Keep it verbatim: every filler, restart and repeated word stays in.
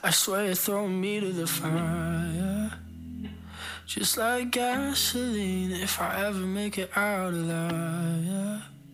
I swear you're throwing me to the fire. Just like gasoline, if I ever make it out alive, yeah.